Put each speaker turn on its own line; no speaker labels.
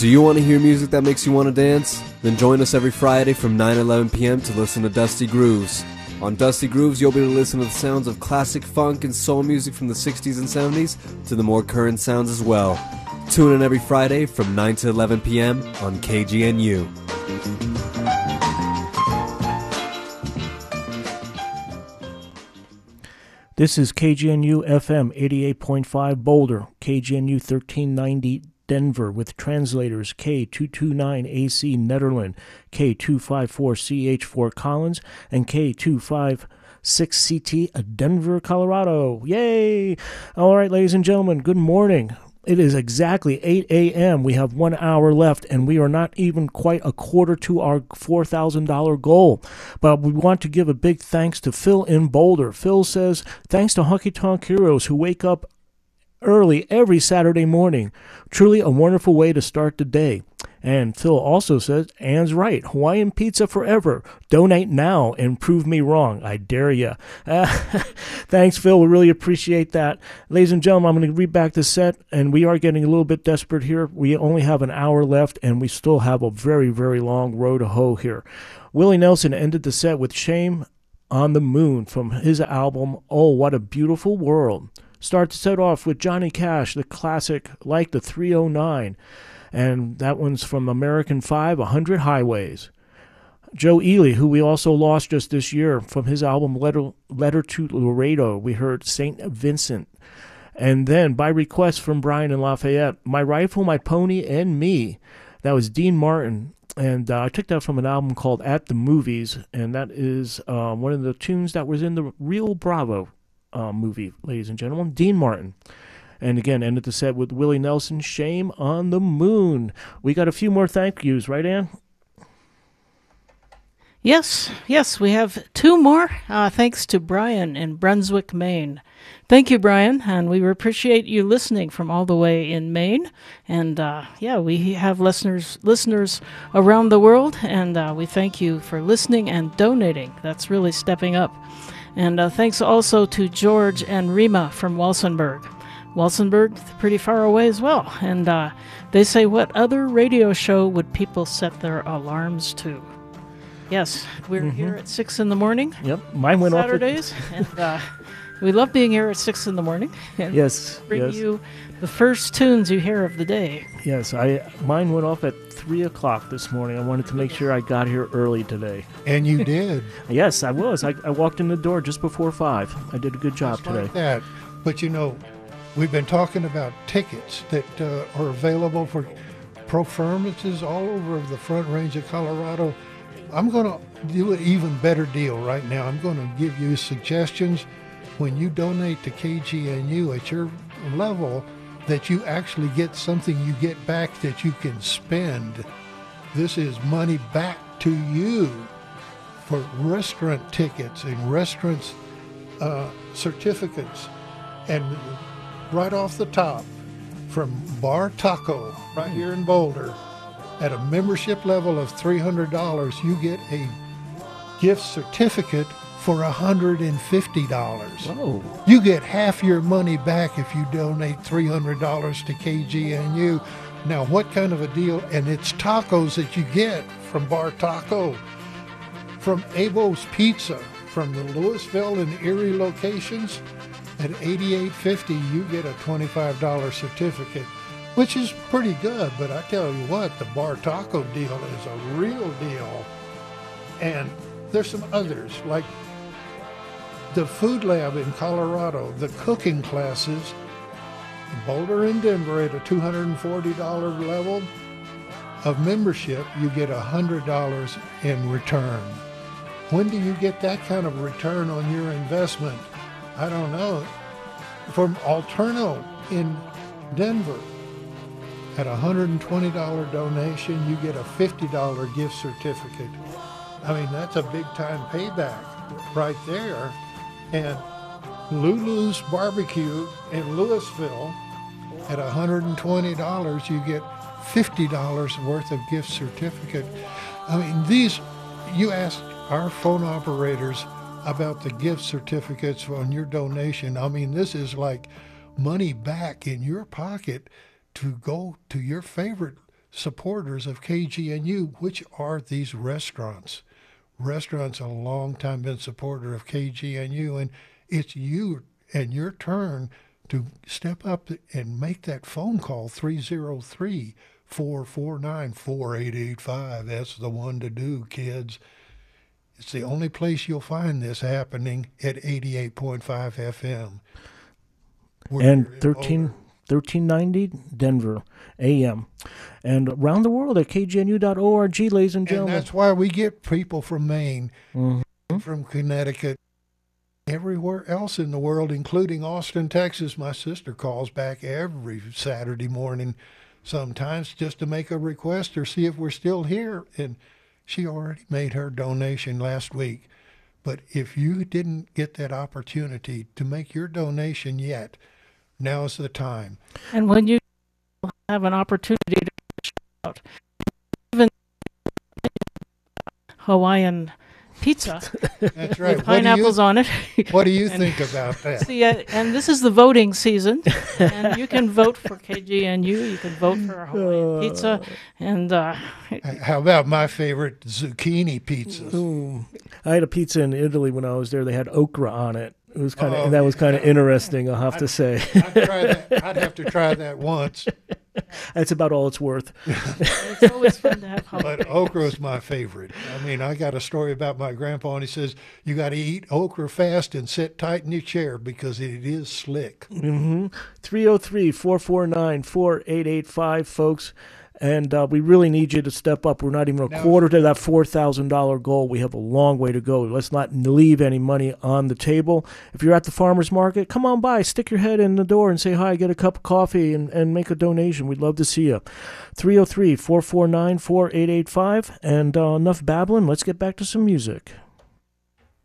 Do you want to hear music that makes you want to dance? Then join us every Friday from 9 to 11 p.m. to listen to Dusty Grooves. On Dusty Grooves, you'll be able to listen to the sounds of classic funk and soul music from the 60s and 70s to the more current sounds as well. Tune in every Friday from 9 to 11 p.m. on KGNU.
This is KGNU FM 88.5 Boulder, KGNU 1390 Denver with translators K229AC Nederland, K254CH4 Collins, and K256CT Denver, Colorado. Yay! All right, ladies and gentlemen, good morning. It is exactly 8 a.m. We have 1 hour left, and we are not even quite a quarter to our $4,000 goal. But we want to give a big thanks to Phil in Boulder. Phil says, thanks to Honky Tonk Heroes who wake up early every Saturday morning. Truly a wonderful way to start the day. And Phil also says, Ann's right. Hawaiian pizza forever. Donate now and prove me wrong. I dare ya. Thanks, Phil. We really appreciate that. Ladies and gentlemen, I'm going to read back the set, and we are getting a little bit desperate here. We only have an hour left, and we still have a very, very long road to hoe here. Willie Nelson ended the set with Shame on the Moon from his album, Oh, What a Beautiful World. Start the set off with Johnny Cash, the classic Like the 309. And that one's from American 5, 100 Highways. Joe Ely, who we also lost just this year, from his album Letter to Laredo, we heard St. Vincent. And then, by request from Brian in Lafayette, My Rifle, My Pony, and Me. That was Dean Martin. And I took that from an album called At the Movies, and that is one of the tunes that was in the Real Bravo movie, ladies and gentlemen. Dean Martin. And again, ended the set with Willie Nelson, Shame on the Moon. We got a few more thank yous, right, Ann?
Yes, we have two more. Thanks to Brian in Brunswick, Maine. Thank you, Brian, and we appreciate you listening from all the way in Maine. And we have listeners around the world, and we thank you for listening and donating. That's really stepping up. And thanks also to George and Rima from Walsenburg. Walsenburg, pretty far away as well. And they say, what other radio show would people set their alarms to? Yes, we're here at 6 in the morning.
Yep, mine went
Saturdays, and we love being here at 6 in the morning. And bring you the first tunes you hear of the day.
Yes, mine went off at 3 o'clock this morning. I wanted to make sure I got here early today.
And you did.
Yes, I was. I walked in the door just before 5. I did a good job today.
Like that. But you know, we've been talking about tickets that are available for performances all over the Front Range of Colorado. I'm going to do an even better deal right now. I'm going to give you suggestions when you donate to KGNU at your level that you actually get something you get back that you can spend. This is money back to you for restaurant tickets and restaurants certificates. And right off the top, from Bar Taco, right here in Boulder, at a membership level of $300, you get a gift certificate for $150.
Oh.
You get half your money back if you donate $300 to KGNU. Now, what kind of a deal? And it's tacos that you get from Bar Taco, from Abo's Pizza, from the Louisville and Erie locations. At $88.50, you get a $25 certificate, which is pretty good. But I tell you what, the Bar Taco deal is a real deal. And there's some others, like the Food Lab in Colorado, the cooking classes, Boulder and Denver at a $240 level of membership, you get $100 in return. When do you get that kind of return on your investment? I don't know. From Alterno in Denver, at a $120 donation, you get a $50 gift certificate. I mean, that's a big-time payback right there. And Lulu's Barbecue in Louisville, at $120, you get $50 worth of gift certificate. I mean, you asked our phone operators about the gift certificates on your donation. I mean, this is like money back in your pocket to go to your favorite supporters of KGNU, which are these restaurants. Restaurants a long time been supporter of KGNU, and it's you and your turn to step up and make that phone call, 303-449-4885. That's the one to do, kids. It's the only place you'll find this happening at 88.5 FM.
And 1390 Denver AM. And around the world at kgnu.org, ladies and gentlemen.
And that's why we get people from Maine, from Connecticut, everywhere else in the world, including Austin, Texas. My sister calls back every Saturday morning sometimes just to make a request or see if we're still here. And she already made her donation last week. But if you didn't get that opportunity to make your donation yet, now's the time.
And when you have an opportunity to shout out, even Hawaiian pizza
That's right.
with pineapples on it.
What do you think about that?
See, and this is the voting season, and you can vote for KGNU. You can vote for Hawaiian pizza, and
How about my favorite zucchini pizzas?
Ooh. I had a pizza in Italy when I was there. They had okra on it. It was kind of that was kind of interesting, I'll have to say.
I'd have to try that once.
That's about all it's worth.
it's always fun to have holidays.
But okra is my favorite. I mean, I got a story about my grandpa, and he says, you got to eat okra fast and sit tight in your chair because it is slick.
303-449-4885, folks. And we really need you to step up. We're not even a quarter to that $4,000 goal. We have a long way to go. Let's not leave any money on the table. If you're at the farmer's market, come on by. Stick your head in the door and say hi. Get a cup of coffee and make a donation. We'd love to see you. 303-449-4885. And enough babbling. Let's get back to some music.